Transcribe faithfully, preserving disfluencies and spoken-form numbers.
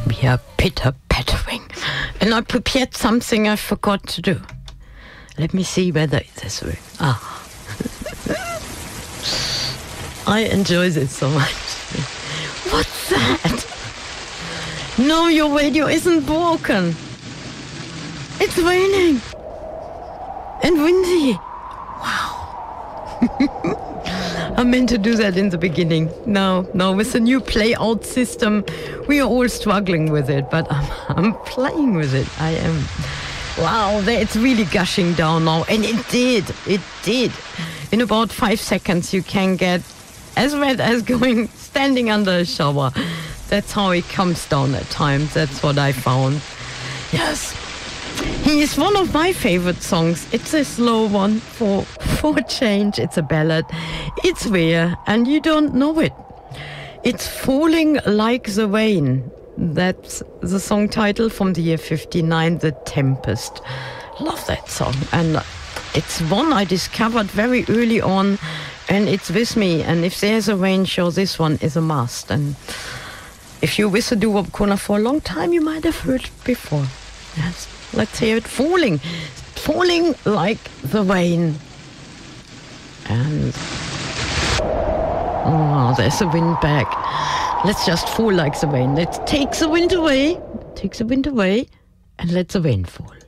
We are pitter-pattering. And I prepared something I forgot to do. Let me see whether this will. Ah. I enjoy this so much. What's that? No, your radio isn't broken. It's raining. And windy. Wow. I meant to do that in the beginning. No, no, with the new play-out system, we are all struggling with it, but I'm, I'm playing with it. I am. Wow, it's really gushing down now. And it did. It did. In about five seconds, you can get as wet as going standing under a shower. That's how it comes down at times. That's what I found. Yes. He is one of my favorite songs. It's a slow one for, for a change. It's a ballad. It's rare, and you don't know it. It's Falling Like the Rain. That's the song title from the year fifty-nine, The Tempest. Love that song. And it's one I discovered very early on, and it's with me. And if there's a rain show, this one is a must. And if you're with the doo-wop corner for a long time, you might have heard it before. Yes. Let's hear it. Falling. Falling like the rain. And oh, there's the wind back. Let's just fall like the rain. Let's take the wind away. Take the wind away and let the rain fall.